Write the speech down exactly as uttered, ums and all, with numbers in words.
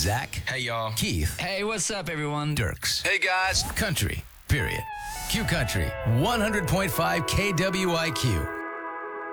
Zach. Hey, y'all. Keith. Hey, what's up, everyone? Dirks. Hey, guys. Country. Period. Q Country. one hundred point five K W I Q.